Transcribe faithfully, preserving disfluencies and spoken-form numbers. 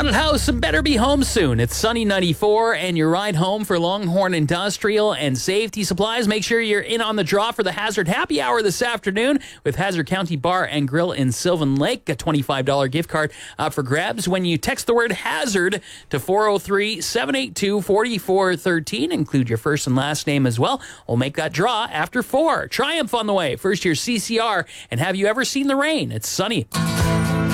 Haunted House and better be home soon. It's Sunny ninety-four, and your ride home for Longhorn Industrial and Safety Supplies. Make sure you're in on the draw for the Hazard Happy Hour this afternoon with Hazard County Bar and Grill in Sylvan Lake. A twenty-five dollars gift card up for grabs when you text the word HAZARD to four oh three, seven eight two, four four one three. Include your first and last name as well. We'll make that draw after four. Triumph on the way. First year C C R. And have you ever seen the rain? It's sunny.